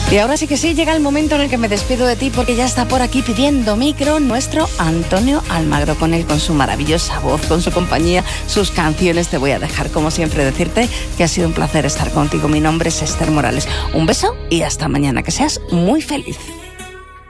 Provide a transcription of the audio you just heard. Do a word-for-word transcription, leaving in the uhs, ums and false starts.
Y ahora sí que sí, llega el momento en el que me despido de ti, porque ya está por aquí pidiendo micro nuestro Antonio Almagro. Con él, con su maravillosa voz, con su compañía, sus canciones. Te voy a dejar, como siempre, decirte que ha sido un placer estar contigo. Mi nombre es Esther Morales. Un beso y hasta mañana. Que seas muy feliz.